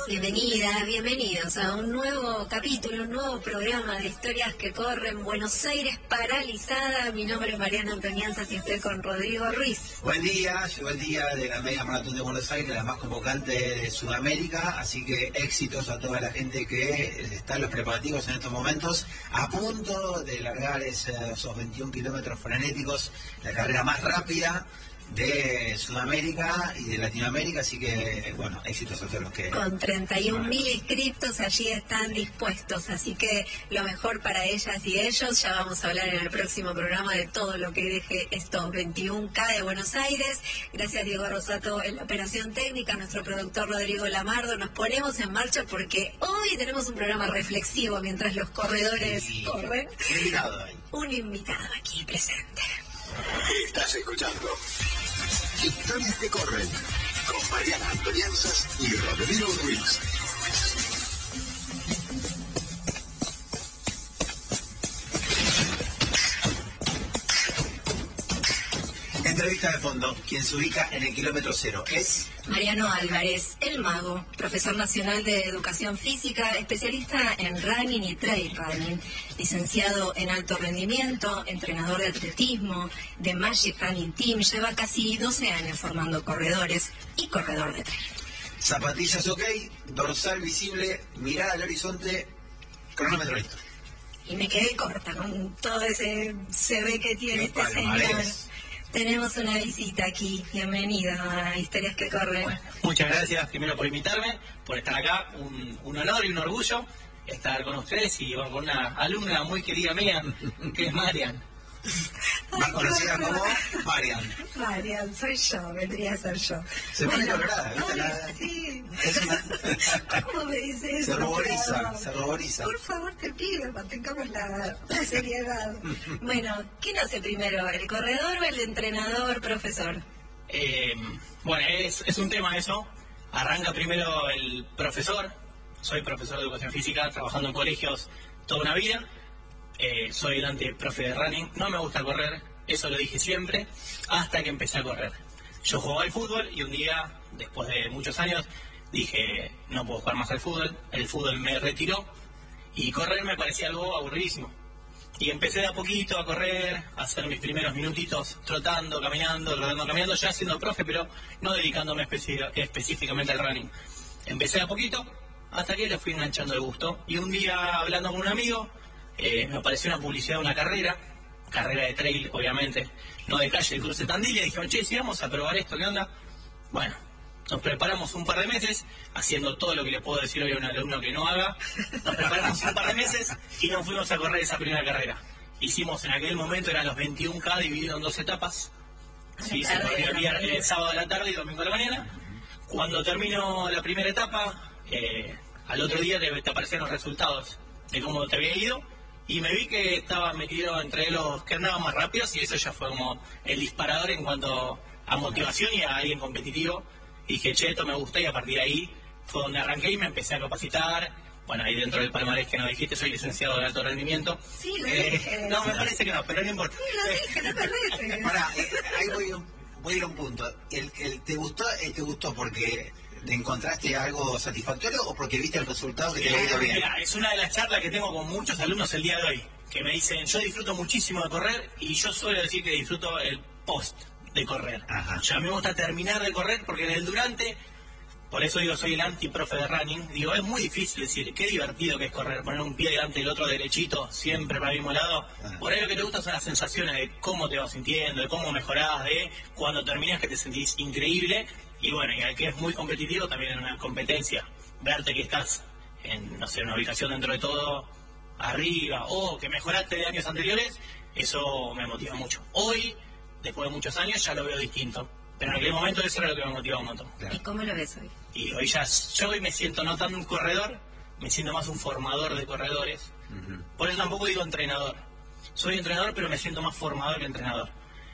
Bienvenidas, bienvenidos a un nuevo capítulo, un nuevo programa de historias que corren. Buenos Aires paralizada. Mi nombre es Mariana Antonianzas y estoy con Rodrigo Ruiz. Buen día, llegó el día de la Media Maratón de Buenos Aires, la más convocante de Sudamérica, así que éxitos a toda la gente que está en los preparativos en estos momentos, a punto de largar esos 21 kilómetros frenéticos, la carrera más rápida de Sudamérica y de Latinoamérica, así que, bueno, éxitos a todos los que... Con 31.000 inscriptos allí están dispuestos, así que lo mejor para ellas y ellos. Ya vamos a hablar en el próximo programa de todo lo que deje estos 21K de Buenos Aires. Gracias Diego Rosato en la operación técnica, nuestro productor Rodrigo Lamardo. Nos ponemos en marcha porque hoy tenemos un programa reflexivo mientras los corredores corren. Un invitado aquí presente. Estás escuchando Historias que corren con Mariana Antonianzas y Rodrigo Ruiz. Entrevista de fondo, quien se ubica en el kilómetro cero es... Mariano Álvarez, el mago, profesor nacional de educación física, especialista en running y trail running, licenciado en alto rendimiento, entrenador de atletismo, de Magic Running Team, lleva casi 12 años formando corredores y corredor de trail. Zapatillas ok, dorsal visible, mirada al horizonte, cronómetro listo. Y me quedé corta con todo ese CV que tiene este señor. Tenemos una visita aquí. Bienvenido a Historias que Corren. Bueno, muchas gracias primero por invitarme, por estar acá. Un honor y un orgullo estar con ustedes y con una alumna muy querida mía, que es Marian. Más conocida como Marian. Marian, soy yo, vendría a ser yo. Se pone colorada, ¿viste? Sí. Es una... ¿Cómo me dice eso? Se ruboriza. Por favor, te pido, mantengamos la seriedad. Bueno, ¿quién hace primero, el corredor o el entrenador, profesor? Bueno, es un tema eso. Arranca primero el profesor. Soy profesor de educación física, trabajando en colegios toda una vida. Soy el profe de running. No me gusta correr, eso lo dije siempre, hasta que empecé a correr. Yo jugaba al fútbol y un día, después de muchos años, dije, no puedo jugar más al fútbol. El fútbol me retiró y correr me parecía algo aburridísimo. Y empecé de a poquito a correr, a hacer mis primeros minutitos trotando, caminando, ya siendo profe, pero no dedicándome específicamente al running. Empecé de a poquito, hasta que le fui enganchando el gusto. Y un día, hablando con un amigo, me apareció una publicidad de una carrera de trail, obviamente, no de calle, de cruce Tandil, y dijimos, che, si vamos a probar esto, ¿qué onda? Bueno, nos preparamos un par de meses, haciendo todo lo que le puedo decir hoy a un alumno que no haga. Nos preparamos un par de meses y nos fuimos a correr esa primera carrera. Hicimos en aquel momento, eran los 21K dividido en 2 etapas. Sí, se corría el sábado a la tarde y domingo a la mañana. Cuando terminó la primera etapa, al otro día te aparecían los resultados de cómo te había ido. Y me vi que estaba metido entre los que andaban más rápidos y eso ya fue como el disparador en cuanto a motivación y a alguien competitivo. Y dije, che, esto me gusta, y a partir de ahí fue donde arranqué y me empecé a capacitar. Bueno, ahí dentro del palmarés que no dijiste, soy licenciado de alto rendimiento. Sí, lo dije. No, me parece que no, pero no importa. Sí, lo dije, no perdete. Pará, ahí voy a ir a un punto. ¿Te gustó porque te encontraste algo satisfactorio o porque viste el resultado que te había ido bien? Mira, es una de las charlas que tengo con muchos alumnos el día de hoy, que me dicen, yo disfruto muchísimo de correr, y yo suelo decir que disfruto el post de correr. Ajá. Yo, a mí me gusta terminar de correr porque en el durante, por eso digo, soy el anti-profe de running, digo, es muy difícil decir, qué divertido que es correr, poner un pie delante del otro derechito, siempre para el mismo lado. Por ahí lo que te gusta son las sensaciones de cómo te vas sintiendo, de cómo mejorás, de cuando terminas que te sentís increíble. Y bueno, y al que es muy competitivo también en una competencia, verte que estás en, no sé, una ubicación dentro de todo arriba, o que mejoraste de años anteriores, eso me motiva mucho. Hoy, después de muchos años, ya lo veo distinto, pero en aquel momento eso era lo que me motivaba un montón. ¿Y cómo lo ves hoy? Y hoy yo hoy me siento no tanto un corredor, me siento más un formador de corredores. Por eso tampoco digo entrenador. Soy entrenador, pero me siento más formador que entrenador.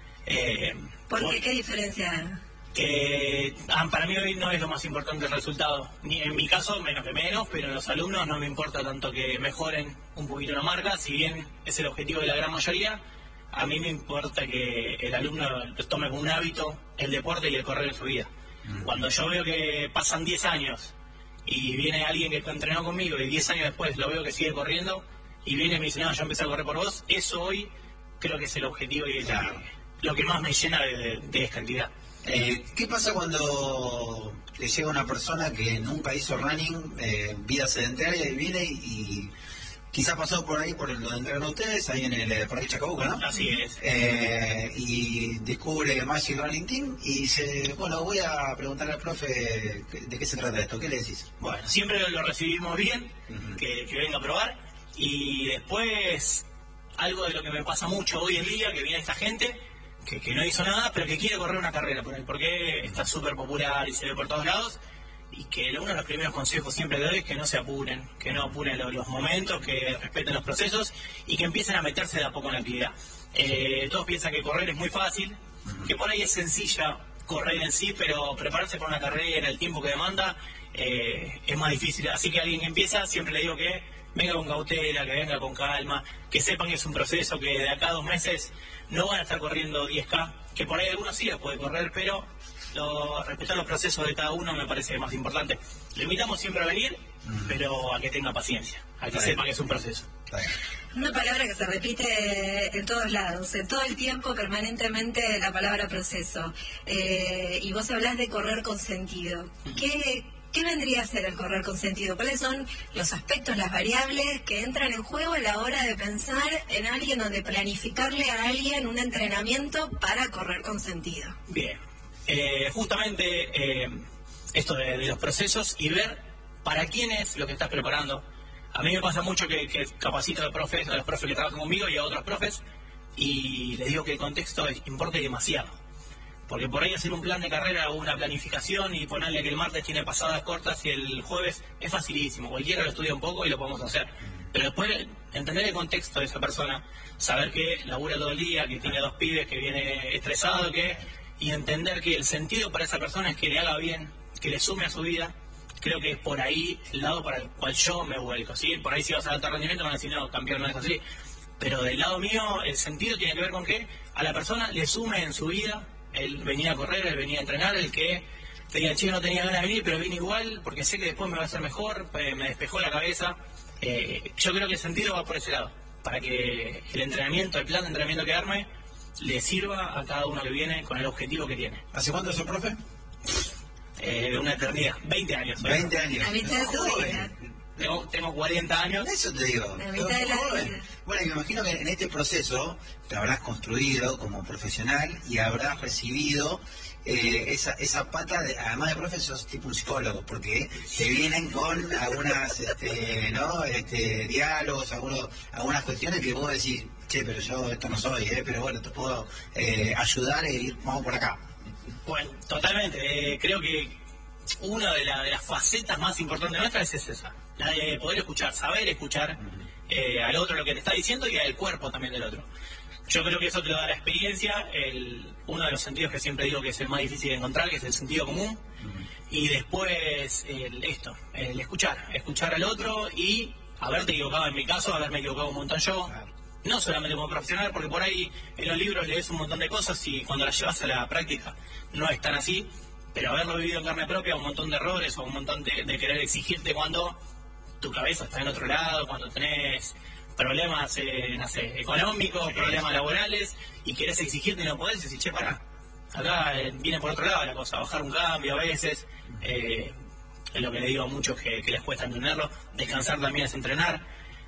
¿Por qué? ¿Qué diferencia? Que para mí hoy no es lo más importante el resultado, ni en mi caso menos, pero en los alumnos no me importa tanto que mejoren un poquito la marca, si bien es el objetivo de la gran mayoría. A mí me importa que el alumno tome como un hábito el deporte y el correr en su vida. Cuando yo veo que pasan 10 años y viene alguien que entrenó conmigo y 10 años después lo veo que sigue corriendo y viene y me dice, no, yo empecé a correr por vos, eso hoy creo que es el objetivo y lo que más me llena de esta actividad. ¿Qué pasa cuando te llega una persona que nunca hizo running, vida sedentaria, y viene y quizás pasó por ahí, por donde entrenan ustedes, ahí en el Parque Chacabuco, ¿no? Así es. Y descubre Magic Running Team y dice, bueno, voy a preguntarle al profe de qué se trata esto, ¿qué le decís? Bueno, siempre lo recibimos bien, que venga a probar, y después algo de lo que me pasa mucho hoy en día, que viene esta gente que no hizo nada, pero que quiere correr una carrera por ahí, porque está súper popular y se ve por todos lados, y que uno de los primeros consejos siempre que doy es que no se apuren, que no apuren los momentos, que respeten los procesos y que empiecen a meterse de a poco en la actividad. Todos piensan que correr es muy fácil, que por ahí es sencilla correr en sí, pero prepararse para una carrera, el tiempo que demanda, es más difícil. Así que alguien que empieza, siempre le digo que venga con cautela, que venga con calma, que sepan que es un proceso, que de acá a 2 meses no van a estar corriendo 10K, que por ahí algunos sí los puede correr, pero respetar los procesos de cada uno me parece más importante. Le invitamos siempre a venir, pero a que tenga paciencia, a que sepa que es un proceso. Una palabra que se repite en todos lados, en todo el tiempo, permanentemente, la palabra proceso. Y vos hablás de correr con sentido. ¿Qué vendría a ser el correr con sentido? ¿Cuáles son los aspectos, las variables que entran en juego a la hora de pensar en alguien, donde planificarle a alguien un entrenamiento para correr con sentido? Bien, justamente esto de los procesos y ver para quién es lo que estás preparando. A mí me pasa mucho que capacito a los profes que trabajan conmigo y a otros profes, y les digo que el contexto importa demasiado. Porque por ahí hacer un plan de carrera o una planificación y ponerle que el martes tiene pasadas cortas y el jueves es facilísimo. Cualquiera lo estudia un poco y lo podemos hacer. Pero después entender el contexto de esa persona, saber que labura todo el día, que tiene 2 pibes, que viene estresado, y entender que el sentido para esa persona es que le haga bien, que le sume a su vida. Creo que es por ahí el lado para el cual yo me vuelco, ¿sí? Por ahí si vas a alto rendimiento van a decir, no, campeón, no es así. Pero del lado mío, el sentido tiene que ver con que a la persona le sume en su vida. Él venía a correr, él venía a entrenar, el que tenía chico no tenía ganas de venir, pero vine igual porque sé que después me va a hacer mejor, me despejó la cabeza. Yo creo que el sentido va por ese lado, para que el entrenamiento, el plan de entrenamiento que arme, le sirva a cada uno que viene con el objetivo que tiene. ¿Hace cuánto sos profe? Una eternidad, 20 años. 20 años. A mitad de su vida. Tengo 40 años. Eso te digo. La mitad de la vida. Bueno, y me imagino que en este proceso te habrás construido como profesional y habrás recibido esa pata, además de profe, sos tipo un psicólogo, porque te vienen con algunas diálogos, algunas cuestiones que vos decís, che, pero yo esto no soy, pero bueno, te puedo ayudar e ir, vamos por acá. Bueno, totalmente. Creo que una de las facetas más importantes nuestras es esa, la de poder escuchar, saber escuchar al otro lo que te está diciendo y al cuerpo también del otro. Yo creo que eso te lo da la experiencia, uno de los sentidos que siempre digo que es el más difícil de encontrar, que es el sentido común, y después el escuchar al otro y haberte equivocado, en mi caso, haberme equivocado un montón yo. No solamente como profesional, porque por ahí en los libros lees un montón de cosas y cuando las llevas a la práctica no es tan así, pero haberlo vivido en carne propia, un montón de errores o un montón de querer exigirte cuando tu cabeza está en otro lado, cuando tenés problemas económicos, problemas laborales y querés exigirte y no podés, decís, che, pará, acá viene por otro lado la cosa, bajar un cambio a veces, es lo que le digo a muchos que les cuesta entenderlo, descansar también es entrenar.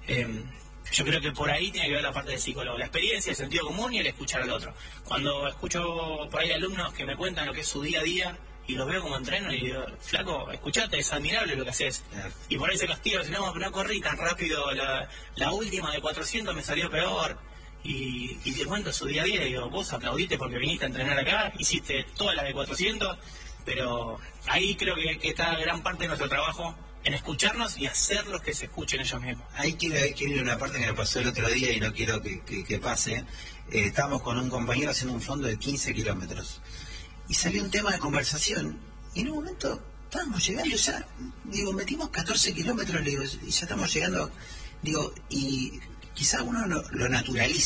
Yo creo que por ahí tiene que ver la parte del psicólogo, la experiencia, el sentido común y el escuchar al otro. Cuando escucho por ahí alumnos que me cuentan lo que es su día a día y los veo como entreno y digo, flaco, escuchate, es admirable lo que haces. Y por ahí se castiga, dice, no corrí tan rápido, la última de 400 me salió peor. Y te cuento su día a día y digo, vos aplaudiste porque viniste a entrenar acá, hiciste todas las de 400, pero ahí creo que está gran parte de nuestro trabajo, en escucharnos y hacerlos que se escuchen ellos mismos. Ahí quiero ir a una parte que me pasó el otro día y no quiero que pase. Estábamos con un compañero haciendo un fondo de 15 kilómetros y salió un tema de conversación y en un momento estábamos llegando ya, metimos 14 kilómetros, y ya estamos llegando, y quizá uno lo naturaliza,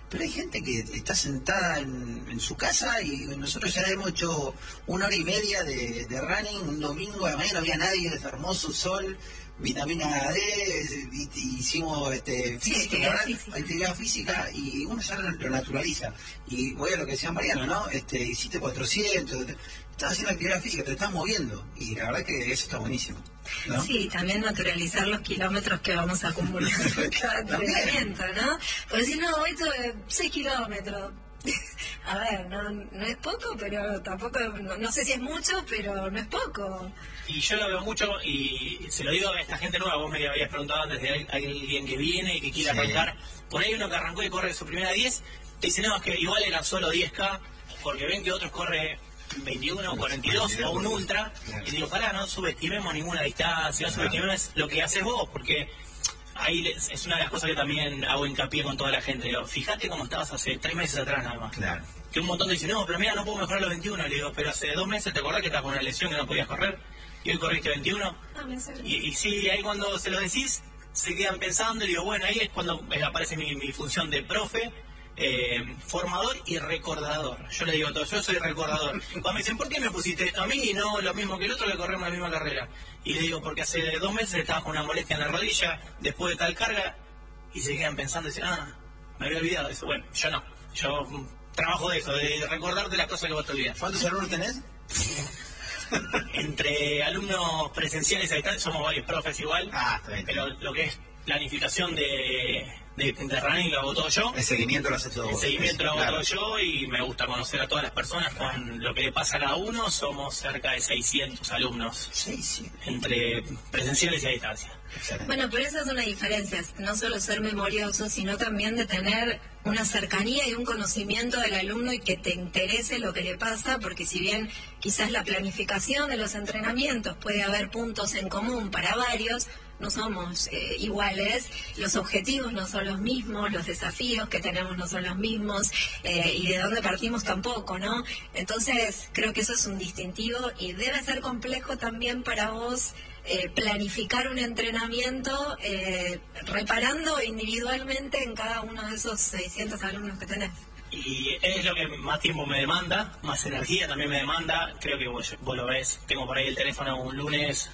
Pero hay gente que está sentada en su casa y nosotros ya hemos hecho 1 hora y media de running un domingo, a la mañana no había nadie, hermoso sol, vitamina D, hicimos física, actividad física, y uno ya lo naturaliza. Y voy a lo que decía Mariano, ¿no? Hiciste 400, estás haciendo actividad física, te estás moviendo, y la verdad que eso está buenísimo, ¿no? Sí, también naturalizar los kilómetros que vamos a acumular en cada entrenamiento, ¿no? Porque si no, hoy tuve 6 kilómetros. A ver, no es poco, pero tampoco, no sé si es mucho, pero no es poco. Y yo lo veo mucho, y se lo digo a esta gente nueva. Vos me habías preguntado antes de alguien que viene y que quiere arrancar. Por ahí uno que arrancó y corre su primera 10, te dice, no, es que igual eran solo 10K, porque ven que otros corre 21 o 42 o un ultra, y digo, pará, no subestimemos ninguna distancia, no subestimemos lo que haces vos, porque ahí es una de las cosas que también hago hincapié con toda la gente. Digo, fíjate cómo estabas hace 3 meses atrás nada más. Claro. Que un montón dice, no, pero mira, no puedo mejorar los 21. Le digo, pero hace 2 meses te acordás que estabas con una lesión que no podías correr y hoy corriste 21. Y sí, ahí cuando se lo decís, se quedan pensando y digo, bueno, ahí es cuando aparece mi función de profe, formador y recordador. Yo le digo a todos, yo soy recordador. Cuando me dicen, ¿por qué me pusiste esto a mí y no lo mismo que el otro que corremos la misma carrera? Y le digo, porque hace 2 meses estaba con una molestia en la rodilla después de tal carga, y se quedan pensando y dicen, me había olvidado de eso. Bueno, yo no, yo trabajo de eso, de recordarte las cosas que vos te olvidas. ¿Cuántos alumnos tenés? Entre alumnos presenciales y distancia somos varios profes igual, está bien. Pero lo que es planificación de running lo hago todo yo. El seguimiento lo haces todo vos. El seguimiento lo hago todo yo, y me gusta conocer a todas las personas con lo que le pasa a cada uno. Somos cerca de 600 alumnos. 600. Entre presenciales y a distancia. Excelente. Bueno, pero esa es una diferencia, no solo ser memorioso, sino también de tener una cercanía y un conocimiento del alumno y que te interese lo que le pasa, porque si bien quizás la planificación de los entrenamientos puede haber puntos en común para varios, no somos iguales, los objetivos no son los mismos, los desafíos que tenemos no son los mismos, y de dónde partimos tampoco, ¿no? Entonces creo que eso es un distintivo, y debe ser complejo también para vos planificar un entrenamiento reparando individualmente en cada uno de esos 600 alumnos que tenés. Y es lo que más tiempo me demanda, más energía también me demanda. Creo que vos lo ves, tengo por ahí el teléfono un lunes,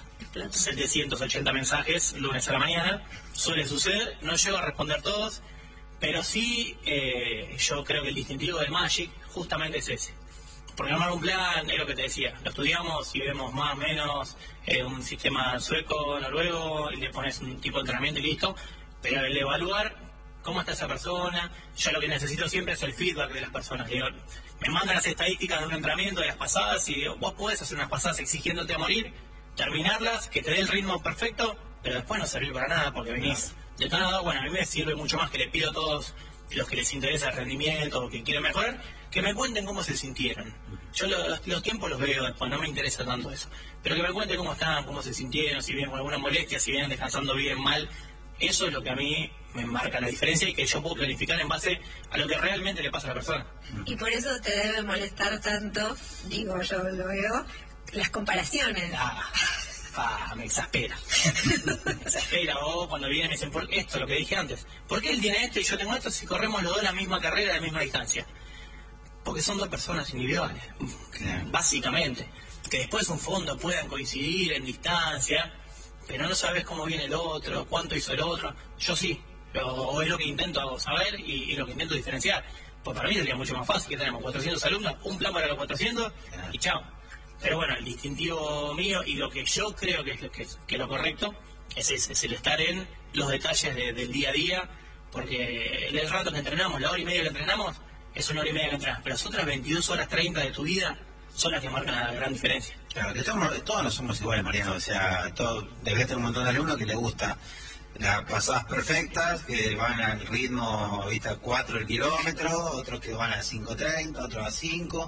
780 mensajes, lunes a la mañana. Suele suceder, no llego a responder todos, pero sí yo creo que el distintivo del Magic justamente es ese. Porque armar un plan es lo que te decía, lo estudiamos y vemos más o menos un sistema sueco, noruego, y le pones un tipo de entrenamiento y listo, pero el evaluar cómo está esa persona, yo lo que necesito siempre es el feedback de las personas. Digo, me mandan las estadísticas de un entrenamiento, de las pasadas, y digo, vos podés hacer unas pasadas exigiéndote a morir, terminarlas, que te dé el ritmo perfecto, pero después no servir para nada porque venís detonado. Bueno, a mí me sirve mucho más que le pido a todos los que les interesa el rendimiento o que quieren mejorar, que me cuenten cómo se sintieron. Yo los tiempos los veo después, no me interesa tanto eso, pero que me cuenten cómo están, cómo se sintieron, si vienen con alguna molestia, si vienen descansando bien, mal. Eso es lo que a mí me marca la diferencia y que yo puedo planificar en base a lo que realmente le pasa a la persona. Y por eso te debe molestar tanto, digo, yo lo veo, las comparaciones. Me exaspera. Me exaspera. O cuando vienen y me dicen, ¿por qué esto? Lo que dije antes. ¿Por qué él tiene esto y yo tengo esto si corremos los dos la misma carrera, la misma distancia? Porque son dos personas individuales, básicamente. Que después un fondo puedan coincidir en distancia, pero no sabes cómo viene el otro, cuánto hizo el otro. Yo sí, o es lo que intento saber y lo que intento diferenciar. Pues para mí sería mucho más fácil, que tenemos 400 alumnos, un plan para los 400 y chao. Pero bueno, el distintivo mío y lo que yo creo que es lo correcto es ese, es el estar en los detalles del día a día, porque el rato que entrenamos, la hora y media que entrenamos, es una hora y media que entrenas, pero las otras 22 horas 30 de tu vida son las que marcan la gran diferencia. Claro, que todos no somos iguales, Mariano, o sea, debes tener un montón de alumnos que les gusta las pasadas perfectas, que van al ritmo, ¿viste? 4 el kilómetro, otros que van a 5.30, otros a 5,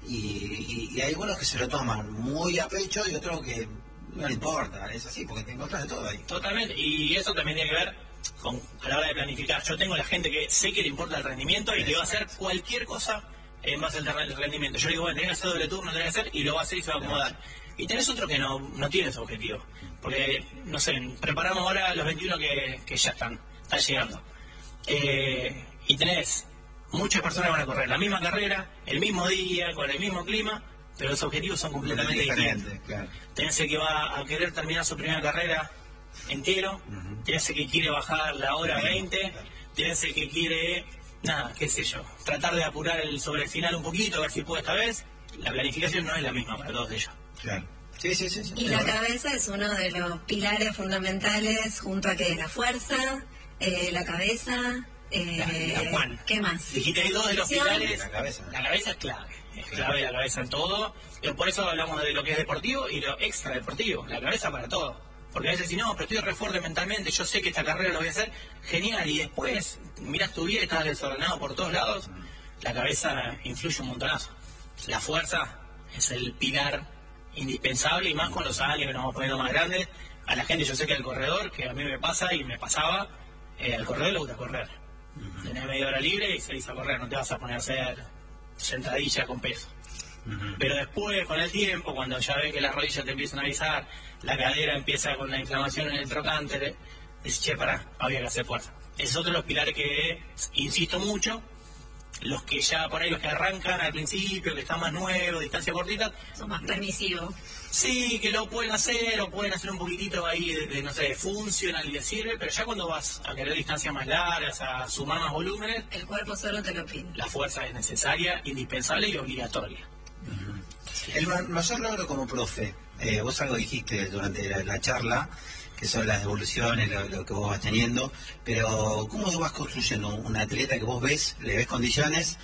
y hay algunos que se lo toman muy a pecho y otros que no le importa, es así, porque te encontrás de todo ahí. Totalmente, y eso también tiene que ver a la hora de planificar. Yo tengo la gente que sé que le importa el rendimiento y que va a hacer cualquier cosa en base al rendimiento. Yo le digo, bueno, tenés que hacer doble turno, tenés que hacer, y lo va a hacer y se va a acomodar. Y tenés otro que no tiene ese objetivo. Porque, no sé, preparamos ahora los 21 que ya están llegando. Y tenés muchas personas van a correr la misma carrera, el mismo día, con el mismo clima, pero los objetivos son completamente diferentes. Claro. Tenés el que va a querer terminar su primera carrera entero, tenés el que quiere bajar la hora 20, tenés el que quiere, nada, qué sé yo, tratar de apurar sobre el final un poquito, a ver si puede esta vez. La planificación no es la misma para todos ellos. Claro. Sí. Y la cabeza es uno de los pilares fundamentales, junto a que la fuerza, la cabeza, ¿qué más? Dijiste dos de los pilares. La cabeza es clave. Es clave la cabeza en todo. Pero por eso hablamos de lo que es deportivo y lo extra deportivo. La cabeza para todo. Porque a veces si no, pero estoy re fuerte mentalmente, yo sé que esta carrera lo voy a hacer, genial. Y después miras tu vida y estás desordenado por todos lados. La cabeza influye un montonazo. La fuerza es el pilar indispensable, y más con los años que nos vamos poniendo más grandes. A la gente, yo sé que al corredor, que a mí me pasa y me pasaba, al corredor le gusta correr. Tenés media hora libre y salís a correr, no te vas a poner a hacer sentadillas con peso. Pero después, con el tiempo, cuando ya ves que las rodillas te empiezan a avisar, la cadera empieza con la inflamación en el trocánter, decís, che, pará, había que hacer fuerza. Es otro de los pilares que insisto mucho. Los que ya por ahí, los que arrancan al principio, que están más nuevos, distancia cortita, son más permisivos. Sí, que lo pueden hacer, o pueden hacer un poquitito ahí no sé, de funcional y de sirve, pero ya cuando vas a querer distancias más largas, a sumar más volúmenes, el cuerpo solo te lo pide. La fuerza es necesaria, indispensable y obligatoria. El mayor logro como profe, vos algo dijiste durante la charla, que son las evoluciones, lo que vos vas teniendo, pero ¿cómo vas construyendo un atleta que vos ves, le ves condiciones?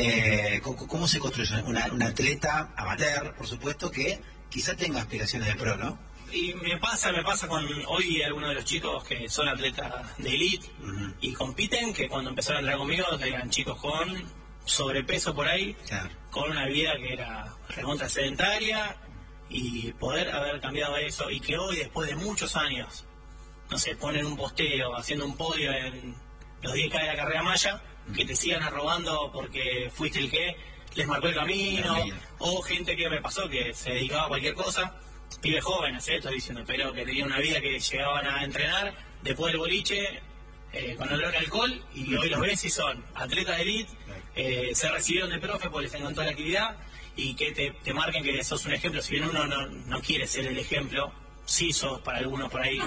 ¿Cómo se construye un atleta amateur, por supuesto, que quizá tenga aspiraciones de pro, ¿no? Y me pasa con hoy algunos de los chicos que son atletas de elite y compiten, que cuando empezaron a entrar conmigo eran chicos con sobrepeso por ahí, claro, con una vida que era recontra sedentaria, y poder haber cambiado eso, y que hoy, después de muchos años, no sé, ponen un posteo, haciendo un podio en los 10K de la carrera maya, que te sigan arrobando porque fuiste el que les marcó el camino, o gente que me pasó que se dedicaba a cualquier cosa, pibes jóvenes, estoy diciendo, pero que tenían una vida que llegaban a entrenar después del boliche, con olor a alcohol, y hoy los ves y son atletas de elite, se recibieron de profe porque les encantó la actividad, y que te marquen que sos un ejemplo. Si bien uno no quiere ser el ejemplo, sí sos para algunos por ahí un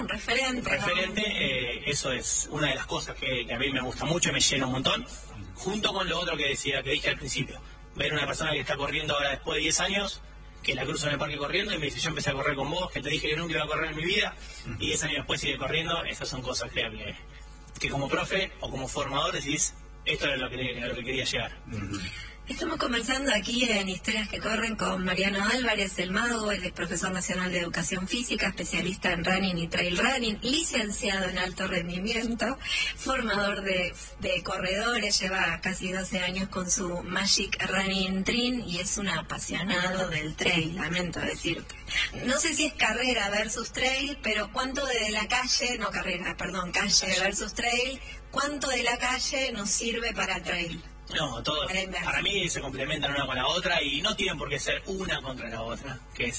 referente. Eso es una de las cosas que a mí me gusta mucho y me llena un montón, junto con lo otro que dije al principio, ver una persona que está corriendo ahora después de 10 años, que la cruzo en el parque corriendo y me dice, yo empecé a correr con vos, que te dije que nunca iba a correr en mi vida, y 10 años después sigue corriendo. Esas son cosas que como profe o como formador decís, esto era lo que quería llegar. Estamos conversando aquí en Historias que Corren con Mariano Álvarez, el mago. Él es profesor nacional de educación física, especialista en running y trail running, licenciado en alto rendimiento, formador de corredores, lleva casi 12 años con su Magic Running Train y es un apasionado del trail, lamento decirte. No sé si es carrera versus trail, pero ¿cuánto de la calle, calle versus trail, cuánto de la calle nos sirve para trail? No, todo. Para mí se complementan una con la otra y no tienen por qué ser una contra la otra. Que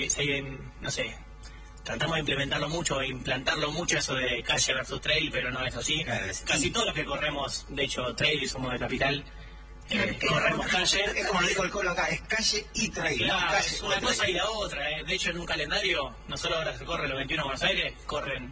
no sé, tratamos de implantarlo mucho eso de calle versus trail, pero no es así. Casi todos los que corremos, de hecho, trail y somos de capital, corremos calle. Es como lo dijo el Colo acá, es calle y trail. Claro, calle es una cosa y la otra. De hecho, en un calendario, no solo ahora se corre los 21 de Buenos Aires, corren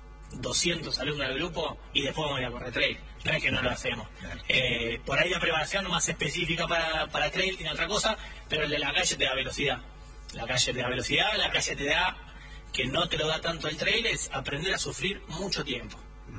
200 alumnos del grupo y después vamos a ir a correr trail. No es que no lo hacemos. Por ahí la preparación más específica para trail tiene otra cosa, pero el de la calle te da velocidad. La calle te da que no te lo da tanto el trail, es aprender a sufrir mucho tiempo.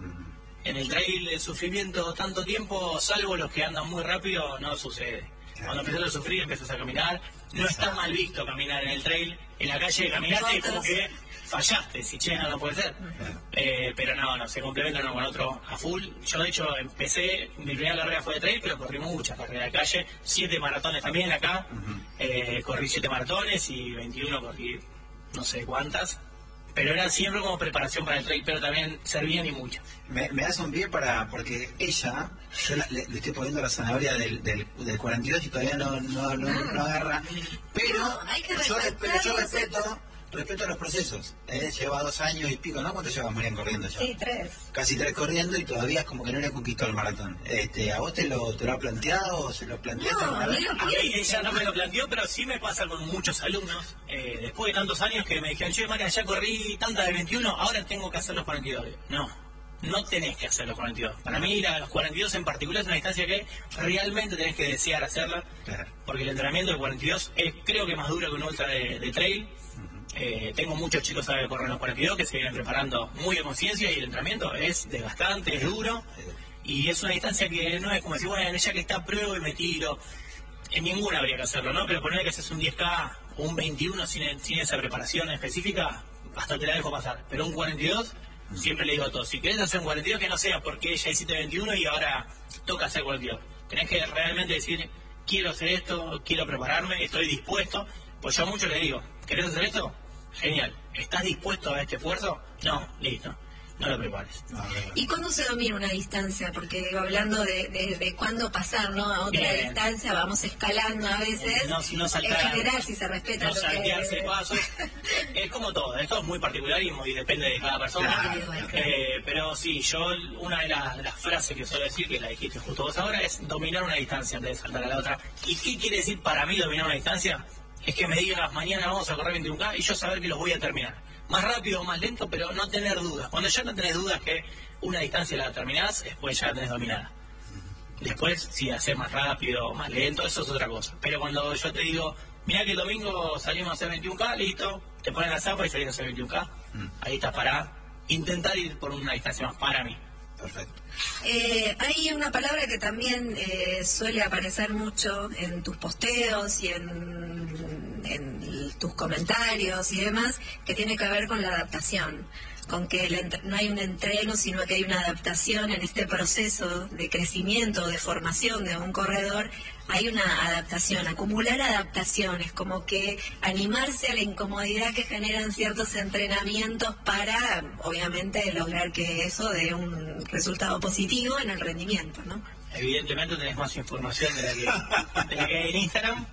En el trail el sufrimiento tanto tiempo, salvo los que andan muy rápido, no sucede. Cuando empiezas a sufrir empiezas a caminar. No está mal visto caminar en el trail. En la calle caminaste y como que fallaste, si no puede ser. Pero no, se complementa uno con otro a full. Yo de hecho empecé, mi primera carrera fue de trail, pero corrí muchas carreras de calle, 7 maratones también acá, corrí 7 maratones y 21 corrí no sé cuántas, pero era siempre como preparación para el trail, pero también servían y mucho. Me das un pie porque ella, yo le estoy poniendo la zanahoria del 42 y todavía no agarra, pero yo respeto respeto a los procesos. Lleva 2 años y pico, ¿no? ¿Cuánto llevas, Marian, corriendo ya? Sí, 3. Casi 3 corriendo y todavía es como que no le conquistó el maratón. ¿A vos te lo ha planteado o se lo planteaste alguna vez? A mí ella no me lo planteó, pero sí me pasa con muchos alumnos. Después de tantos años que me dijeron, che, Marian, ya corrí tanta de 21, ahora tengo que hacer los 42. No tenés que hacer los 42. Para mí, los 42 en particular es una distancia que realmente tenés que desear hacerla. Claro. Porque el entrenamiento del 42 es, creo que, más duro que un ultra de trail. Tengo muchos chicos que corren los 42 que se vienen preparando muy a conciencia y el entrenamiento es desgastante, es duro. Y es una distancia que no es como decir, bueno, ya que está pruebo y me tiro. En ninguna habría que hacerlo, ¿no? Pero poner que haces un 10K o un 21 sin esa preparación específica, hasta te la dejo pasar. Pero un 42... Siempre le digo a todos, si querés hacer un 42, que no sea porque ya hiciste 21 y ahora toca hacer 42. Tenés que realmente decir, quiero hacer esto, quiero prepararme, estoy dispuesto. Pues yo a muchos les digo, ¿querés hacer esto? Genial. ¿Estás dispuesto a este esfuerzo? No, listo. No lo prepares. ¿Y cuándo se domina una distancia? Porque digo, hablando de cuándo pasar, ¿no? A otra distancia, vamos escalando a veces. No saltar, en general, si se respeta no saltearse pasos. Es como todo. Esto es muy particular y depende de cada persona. Pero sí, yo una de las frases que suelo decir, que la dijiste justo vos ahora, es dominar una distancia antes de saltar a la otra. ¿Y qué quiere decir para mí dominar una distancia? Es que me digas, mañana vamos a correr 21K y yo saber que los voy a terminar. Más rápido o más lento, pero no tener dudas. Cuando ya no tenés dudas que una distancia la terminás, después ya la tenés dominada. Después, si hacer más rápido o más lento, eso es otra cosa. Pero cuando yo te digo, mirá que el domingo salimos a hacer 21K, listo, te ponen la zapa y salís a hacer 21K. Ahí estás para intentar ir por una distancia más para mí. Perfecto. Hay una palabra que también suele aparecer mucho en tus posteos y en tus comentarios y demás, que tiene que ver con la adaptación, con que no hay un entreno, sino que hay una adaptación en este proceso de crecimiento, de formación de un corredor. Hay una adaptación, acumular adaptaciones, como que animarse a la incomodidad que generan ciertos entrenamientos para, obviamente, lograr que eso dé un resultado positivo en el rendimiento, ¿no? Evidentemente tenés más información de la que hay en Instagram.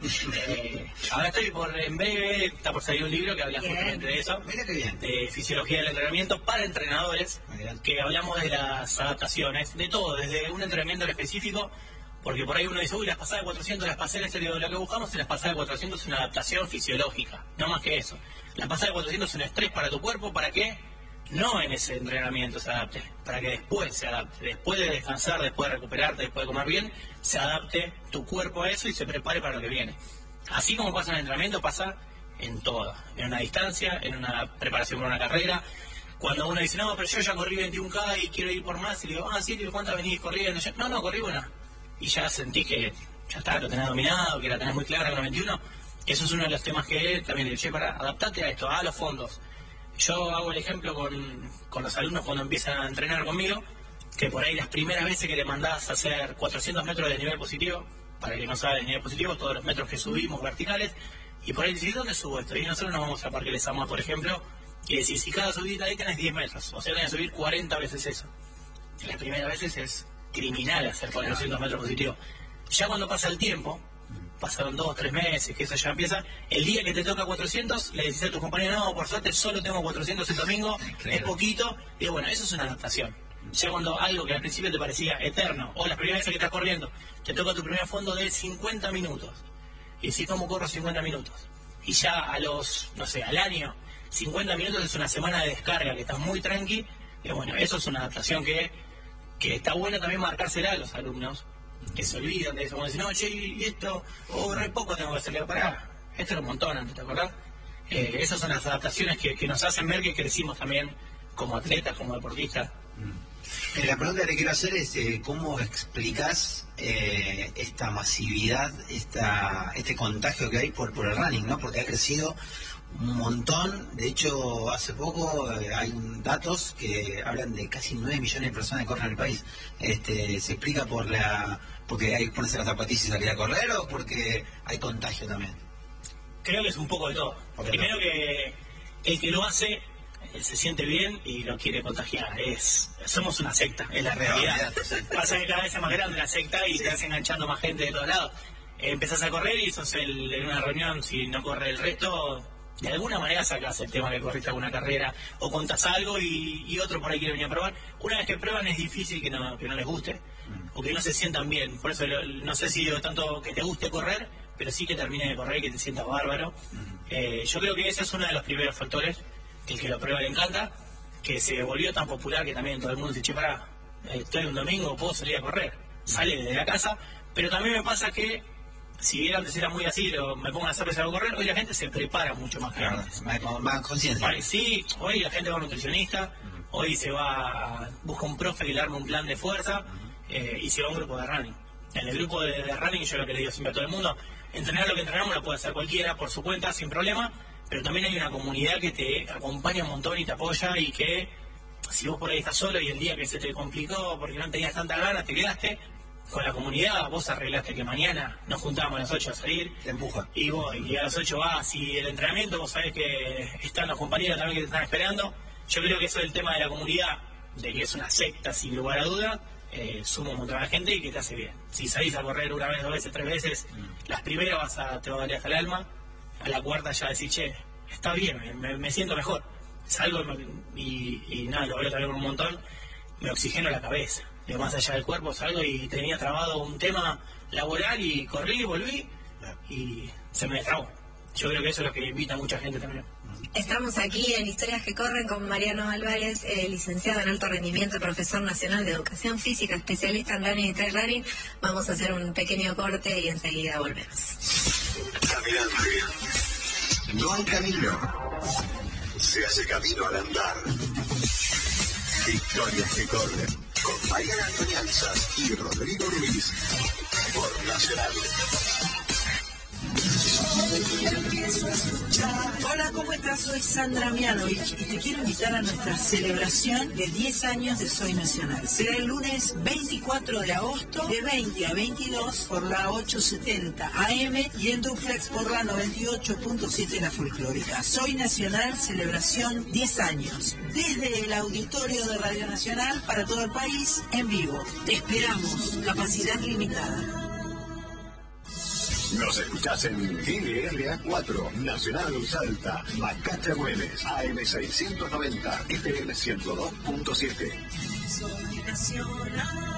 Ahora en breve está por salir un libro que habla justamente de eso. Mira qué bien. De fisiología del entrenamiento para entrenadores, que hablamos de las adaptaciones, de todo, desde un entrenamiento en específico. Porque por ahí uno dice, uy, las pasadas de 400 las pasé en este video. Lo que buscamos en las pasadas de 400 es una adaptación fisiológica, no más que eso. La pasada de 400 es un estrés para tu cuerpo, ¿para qué? No en ese entrenamiento se adapte, para que después se adapte. Después de descansar, después de recuperarte, después de comer bien, se adapte tu cuerpo a eso y se prepare para lo que viene. Así como pasa en el entrenamiento, pasa en todo. En una distancia, en una preparación para una carrera. Cuando uno dice, no, pero yo ya corrí 21K y quiero ir por más, y le digo, sí, ¿cuántas venís corriendo? No, corrí una. Y ya sentí que ya está, lo tenés dominado, que la tenés muy clara con los 21. Eso es uno de los temas que también le dije, para adaptarte a esto, a los fondos. Yo hago el ejemplo con los alumnos cuando empiezan a entrenar conmigo, que por ahí las primeras veces que le mandás a hacer 400 metros de nivel positivo, para el que no sabe de nivel positivo, todos los metros que subimos verticales, y por ahí decís, ¿dónde subo esto? Y nosotros nos vamos a Parque Lesamá, por ejemplo, y decís, si cada subida ahí tenés 10 metros, o sea, tenés que subir 40 veces eso. Las primeras veces es criminal hacer 400 metros positivos. Ya cuando pasa el tiempo, pasaron 2 o 3 meses, que eso ya empieza, el día que te toca 400, le decís a tus compañeros, no, por suerte solo tengo 400 el domingo, claro. Es poquito, y bueno, eso es una adaptación. Ya cuando algo que al principio te parecía eterno, o las primeras veces que estás corriendo, te toca tu primer fondo de 50 minutos, y decís, ¿cómo corro 50 minutos? Y ya al año, 50 minutos es una semana de descarga, que estás muy tranqui, y bueno, eso es una adaptación que está bueno también marcársela a los alumnos, que se olvidan de eso, como dicen, no, che, y esto, re poco tengo que hacerle, pará, esto era un montón antes, ¿te acordás? Esas son las adaptaciones que nos hacen ver que crecimos también como atletas, como deportistas. La pregunta que le quiero hacer es, ¿cómo explicás esta masividad, este contagio que hay por el running, ¿no? Porque ha crecido un montón. De hecho, hace poco hay datos que hablan de casi 9 millones de personas que corren en el país. ¿Se explica porque hay que ponerse las zapatillas y salir a correr o porque hay contagio también? Creo que es un poco de todo. Primero que el que lo hace se siente bien y lo quiere contagiar. Somos una secta, es la realidad. Pasa que cada vez es más grande la secta y te vas enganchando más gente de todos lados. Empezás a correr y sos en una reunión, si no corre el resto, de alguna manera sacás el tema que corriste alguna carrera o contás algo y otro por ahí quiere venir a probar. Una vez que prueban es difícil que no les guste o que no se sientan bien. Por eso no sé si digo tanto que te guste correr, pero sí que termines de correr y que te sientas bárbaro. Yo creo que ese es uno de los primeros factores, que el que lo prueba le encanta, que se volvió tan popular que también todo el mundo dice, che, pará, estoy un domingo, puedo salir a correr. Sale desde la casa, pero también me pasa que si bien antes era muy así, me pongo a hacer pesar a correr, hoy la gente se prepara mucho más que antes. Más conciencia. Vale, sí, hoy la gente va a un nutricionista, hoy se va, busca un profe que le arme un plan de fuerza y se va a un grupo de running. En el grupo de running, yo lo que le digo siempre a todo el mundo, entrenar lo que entrenamos lo puede hacer cualquiera por su cuenta, sin problema, pero también hay una comunidad que te acompaña un montón y te apoya, y que si vos por ahí estás solo y el día que se te complicó porque no tenías tantas ganas, te quedaste con la comunidad, vos arreglaste que mañana nos juntamos a las 8 a salir. Te empuja. Y a las 8 vas, y el entrenamiento vos sabés que están los compañeros también que te están esperando. Yo creo que eso es el tema de la comunidad, de que es una secta sin lugar a duda, suma un montón de gente y que te hace bien. Si salís a correr una vez, 2 veces, 3 veces, las primeras te va a valer hasta el alma, a la cuarta ya decís, che, está bien, me siento mejor. Salgo y nada, lo veo también un montón, me oxigeno la cabeza. Más allá del cuerpo, salgo y tenía trabado un tema laboral y corrí, volví y se me destrabó. Yo creo que eso es lo que invita a mucha gente también. Estamos aquí en Historias que Corren con Mariano Álvarez, licenciado en alto rendimiento, profesor nacional de educación física, especialista en running y trail running. Vamos a hacer un pequeño corte y enseguida volvemos. Caminante. No hay camino. Se hace camino al andar. Historias que Corren con Mariana Antonianzas y Rodrigo Ruiz por Nacional. Hola, ¿cómo estás? Soy Sandra Mianovich y te quiero invitar a nuestra celebración de 10 años de Soy Nacional. Será el lunes 24 de agosto de 20 a 22 por la 870 AM y en duplex por la 98.7 La Folclórica. Soy Nacional, celebración 10 años. Desde el auditorio de Radio Nacional para todo el país, en vivo. Te esperamos. Capacidad limitada. Nos escuchás en LRA 4, Nacional Salta, Macacha Güemes, AM 690, FM 102.7. Soy Nacional.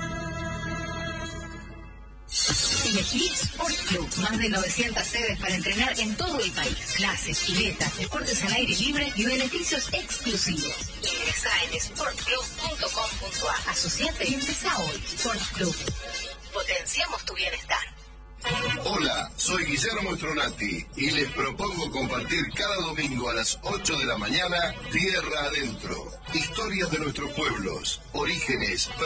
Elegí Sport Club, más de 900 sedes para entrenar en todo el país. Clases, piletas, deportes al aire libre y beneficios exclusivos. Ingresa en sportclub.com.ar. Asociate y empezá hoy. Sport Club. Potenciamos tu bienestar. Hola, soy Guillermo Stronati y les propongo compartir cada domingo a las 8 de la mañana Tierra Adentro. Historias de nuestros pueblos, orígenes,